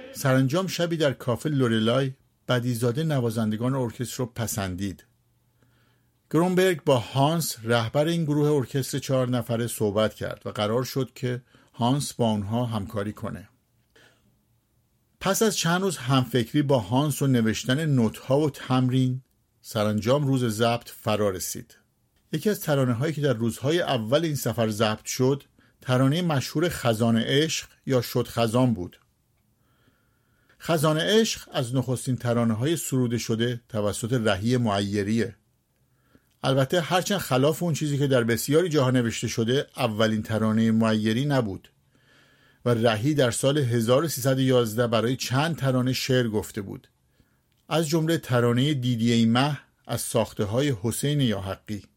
سرانجام شبی در کافه لورلای بدیزاده نوازندگان ارکستر رو پسندید. گرونبرگ با هانس رهبر این گروه ارکستر 4 نفره صحبت کرد و قرار شد که هانس با اونها همکاری کنه. پس از چند روز همفکری با هانس و نوشتن نوت‌ها و تمرین، سرانجام روز ضبط فرا رسید. یکی از ترانه‌هایی که در روزهای اول این سفر ضبط شد، ترانه مشهور خزان عشق یا شد خزان بود. خزان عشق از نخستین ترانه‌های سروده شده توسط رهی معیریه. البته هرچند خلاف اون چیزی که در بسیاری جاها نوشته شده، اولین ترانه معیری نبود و رهی در سال 1311 برای چند ترانه شعر گفته بود، از جمله ترانه دیدی ای مه از ساخته‌های حسین یاحقی.